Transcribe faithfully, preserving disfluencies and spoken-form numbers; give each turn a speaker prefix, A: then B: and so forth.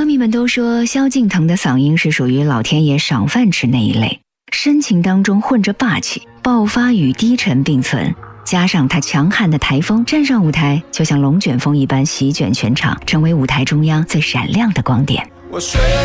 A: 迷们都说萧敬腾的嗓音是属于老天爷赏饭吃那一类，深情当中混着霸气，爆发与低沉并存，加上他强悍的台风，站上舞台就像龙卷风一般席卷全场，成为舞台中央最闪亮的光点。
B: 我睡